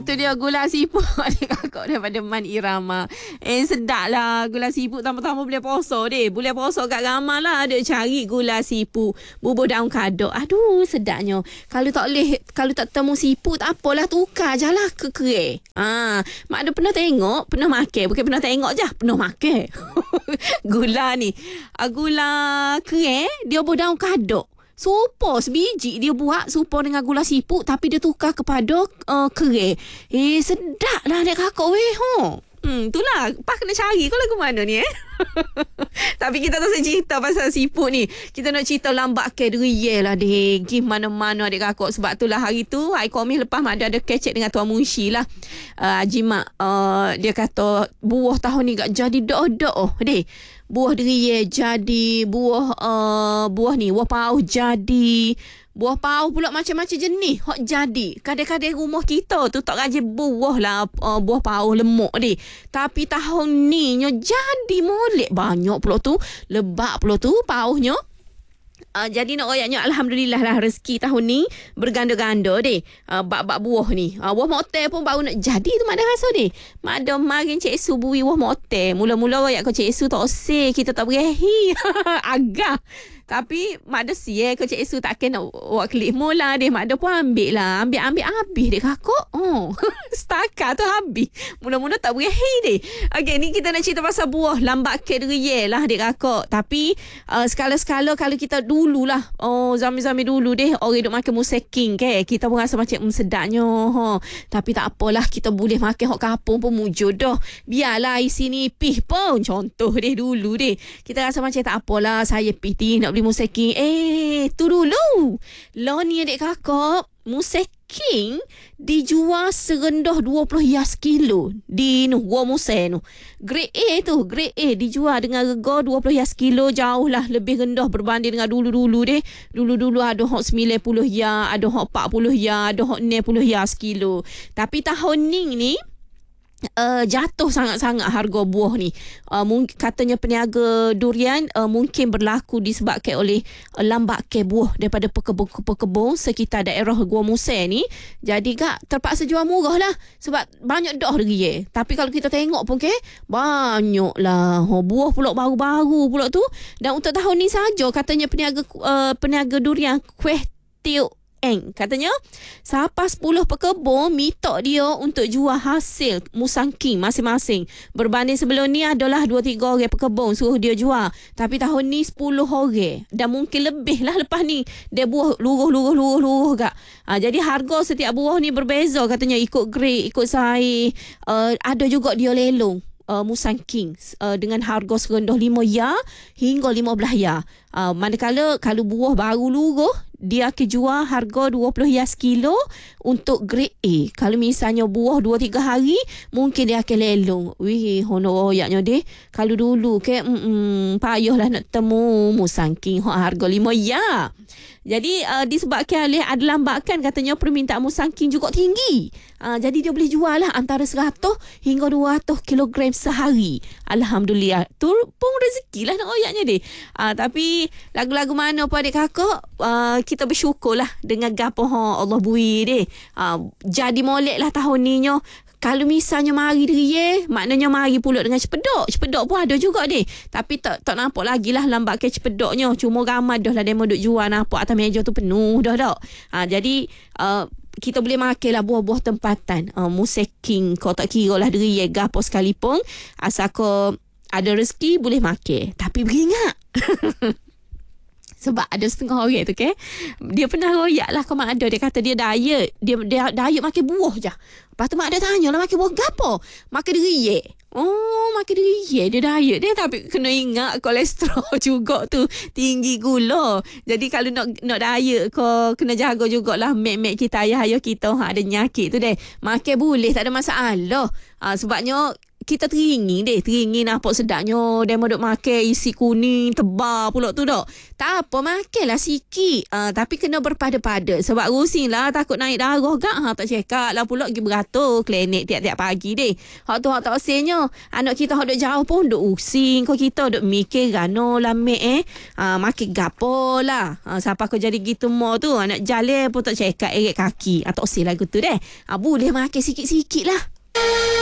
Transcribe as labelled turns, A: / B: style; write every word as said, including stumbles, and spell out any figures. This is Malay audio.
A: tu dia gula siput adik kakak daripada Man Irama. Eh sedap lah gula siput tambah-tambah boleh poso deh. Boleh poso kat ramai lah ada cari gula siput. Bubur daun kadok. Aduh sedapnya. Kalau tak boleh, kalau tak temu siput tak apalah tukar je lah ke kering. Ah, mak ada pernah tengok, pernah makan. Bukan pernah tengok je, pernah makan. Gula ni. Uh, gula kering dia bubur daun kadok. Supo sebiji dia buat supo dengan gula siput tapi dia tukar kepada uh, kering. Eh sedap lah adik kakak weh. Ho. Hmm, itulah. Pak kena cari kau lagu mana ni eh. Tapi kita tak usah cerita pasal siput ni. Kita nak cerita lambat ke deriye lah deh. Gih mana-mana adik kakak. Sebab itulah hari tu hari Khamis lepas mak ada ada kecek dengan Tuan Munshi lah. Uh, Haji Mak uh, dia kata buah tahun ni gak jadi dok-dok oh deh. Buah deriye jadi, buah uh, buah ni, buah pauh jadi, buah pauh pula macam-macam jenis hok jadi. Kadang-kadang rumah kita tu tak gaji buah lah uh, buah pauh lemuk ni. Tapi tahun ni nya jadi molek banyak pula tu, lebak pula tu pauhnya. Uh, jadi nak royaknya alhamdulillah lah rezeki tahun ni berganda-ganda deh. Uh, bak-bak buah ni. Uh, buah motel pun baru nak jadi tu mak ada rasa deh. Mak ada marin Cik Su bui buah motel. Mula-mula royak ko Cik Su tak oseh, kita tak berehi. Agak. Tapi mak ada siye ko Cik Su tak kena buat klik mula deh. Mak ada pun ambil lah. Ambil-ambil habis deh kakak. Oh. Setakat tu habis. Mula-mula tak berehi deh. Okey, ni kita nak cerita pasal buah lambat ke deriye lah dek kakak. Tapi uh, skala-skala kalau kita dululah. Oh, zaman-zaman dulu deh orang duk makan museking ke. Kita pun rasa macam mm, sedapnya. Ha. Tapi tak apalah, kita boleh makan hok kapung pun mujud dah. Biarlah isi ni pih pun contoh deh dulu deh. Kita rasa macam tak apalah, saya piti nak beli museking. Eh, tu dulu. Lo ni adik kakak, museking dijual serendah dua puluh hias kilo di nu gua musai nu. Grade A tu, grade A dijual dengan harga dua puluh hias kilo, jauh lah lebih rendah berbanding dengan dulu-dulu deh. Dulu-dulu ada hok sembilan puluh hias, ada hok empat puluh hias, ada hok enam puluh hias kilo. Tapi tahun ni ni Uh, jatuh sangat-sangat harga buah ni. Uh, mungkin katanya peniaga durian uh, mungkin berlaku disebabkan oleh uh, lambat ke buah daripada pekebun-pekebun sekitar daerah Gua Musai ni. Jadi kak terpaksa jual murah lah sebab banyak dah deriye. Tapi kalau kita tengok pun ke banyak lah oh, buah pula baru-baru pula tu. Dan untuk tahun ni saja katanya peniaga uh, peniaga durian Kueh Tiuk Eng katanya siapa sepuluh pekebun mitok dia untuk jual hasil musangking masing-masing. Berbanding sebelum ni adalah dua tiga orang pekebun suruh dia jual. Tapi tahun ni sepuluh orang. Dan mungkin lebih lah lepas ni. Dia buah luruh-luruh-luruh-luruh kak. Ha, jadi harga setiap buah ni berbeza katanya ikut grade, ikut saiz. Uh, ada juga dia lelong. Uh, musangking uh, dengan harga serendah lima ya hingga lima belas ya. Uh, manakala kalau buah baru luruh dia akan jual harga dua puluh hias kilo untuk grade A. Kalau misalnya buah dua tiga hari mungkin dia akan lelong. Wih, honor royaknya deh. Kalau dulu ke mm, payahlah nak temu musangking harga lima ya. Jadi uh, disebabkan oleh ada lambakan katanya permintaan musangking juga tinggi. Uh, jadi dia boleh jual lah antara seratus hingga dua ratus kilogram sehari. Alhamdulillah. Tu pun rezeki lah nak royaknya deh. Uh, tapi lagu-lagu mana pun adik kakak, uh, kita bersyukurlah dengan gapo ha Allah bui deh. Uh, jadi molek lah tahun ni nyo. Kalau misalnya mari deriye, maknanya mari pula dengan cepedok. Cepedok pun ada juga deh. Tapi tak tak nampak lagi lah lambat ke cepedoknya. Cuma ramai dah lah demo duk jual nampak atas meja tu penuh dah dah. Ha, jadi uh, kita boleh makan lah buah-buah tempatan. Uh, museking kau tak kira lah deriye gapo sekalipun. Asal kau ada rezeki boleh makan. Tapi beringat. Sebab ada setengah orang tu ke, dia pernah royak lah kau mak ada. Dia kata dia diet. Dia, dia diet makan buah je. Lepas tu mak ada tanya lah makan buah gapo? Makan deriye. Oh, makan deriye. Dia diet dia. Tapi kena ingat kolesterol juga tu. Tinggi gula. Jadi kalau nak nak diet kau kena jaga jugalah mek-mek kita, ayah-ayah kita ha, ada nyakit tu deh. Makan boleh tak ada masalah. Ha, sebabnya kita teringin deh. Teringin nampak sedapnya. Demo duk makan isi kuning, tebal pula tu dok. Tak apa, makanlah sikit. Uh, tapi kena berpada-pada. Sebab rusing lah, takut naik darah gak. Ha, tak cekak lah pula pergi beratur klinik tiap-tiap pagi deh. Hak tu hak tak osenya. Anak kita hak duk jauh pun duk rusing. Kau kita duk mikir gano lah mek eh. Uh, makin gapo lah. Uh, siapa kau jadi gitu mau tu. Anak jalan pun tak cekak eret kaki. Atau oseh lagu tu deh. Uh, boleh makan sikit-sikit lah.